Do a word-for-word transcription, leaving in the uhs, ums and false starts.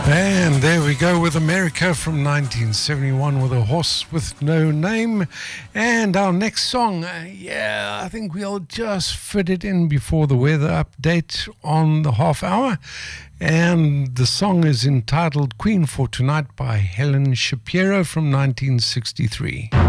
And there we go with America from nineteen seventy-one with A Horse with No Name. And our next song, uh, yeah, I think we'll just fit it in before the weather update on the half hour. And the song is entitled Queen for Tonight by Helen Shapiro from nineteen sixty-three.